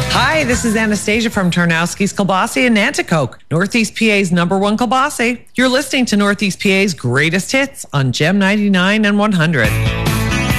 Hi, this is Anastasia from Tarnowski's Kielbasa in Nanticoke, Northeast PA's #1 kielbasa. You're listening to Northeast PA's greatest hits on Gem 99 and 100.